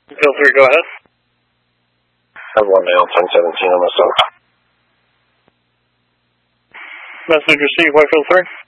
Feel free, go ahead. Everyone male, 1017 on the south. Message received, Whitefield 3.